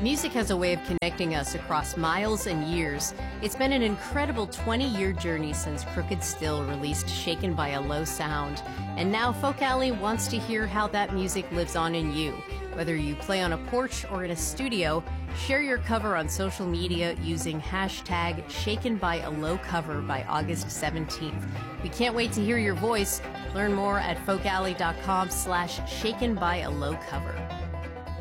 Music has a way of connecting us across miles and years. It's been an incredible 20-year journey since Crooked Still released Shaken by a Low Sound. And now Folk Alley wants to hear how that music lives on in you. Whether you play on a porch or in a studio, share your cover on social media using hashtag #ShakenByALowCover by August 17th. We can't wait to hear your voice. Learn more at folkalley.com/ShakenByALowCover.